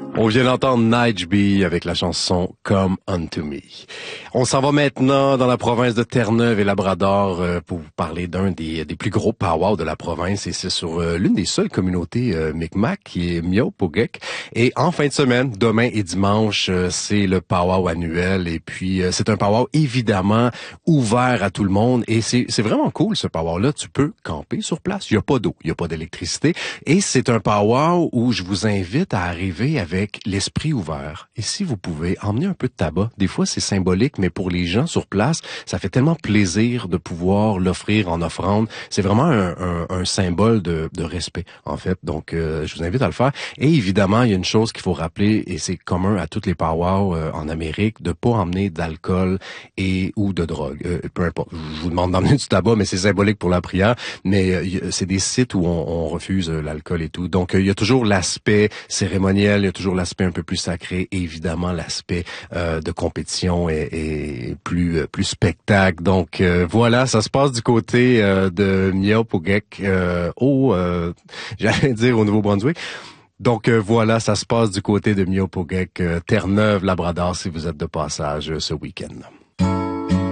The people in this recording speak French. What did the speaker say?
On vient d'entendre Nige avec la chanson Come Unto Me. On s'en va maintenant dans la province de Terre-Neuve et Labrador pour vous parler d'un des plus gros powwows de la province, et c'est sur l'une des seules communautés Mi'kmaq qui est Mi'kmaq. Et en fin de semaine, demain et dimanche, c'est le powwow annuel, et puis c'est un powwow évidemment ouvert à tout le monde, et c'est vraiment cool ce powwow-là. Tu peux camper sur place, il y a pas d'eau, il y a pas d'électricité, et c'est un powwow où je vous invite à arriver avec l'esprit ouvert. Et si vous pouvez, emmener un peu de tabac. Des fois, c'est symbolique, mais pour les gens sur place, ça fait tellement plaisir de pouvoir l'offrir en offrande. C'est vraiment un symbole de respect, en fait. Donc, je vous invite à le faire. Et évidemment, il y a une chose qu'il faut rappeler, et c'est commun à toutes les powwows en Amérique, de pas emmener d'alcool ou de drogue. Peu importe. Je vous demande d'emmener du tabac, mais c'est symbolique pour la prière. Mais c'est des sites où on refuse l'alcool et tout. Donc, il y a toujours l'aspect cérémoniel, il y a toujours l'aspect un peu plus sacré, et évidemment l'aspect de compétition et plus spectacle. Donc voilà, ça se passe du côté de Mi'kmaq j'allais dire au Nouveau-Brunswick. Donc voilà, ça se passe du côté de Mi'kmaq, Terre-Neuve, Labrador, si vous êtes de passage ce week-end.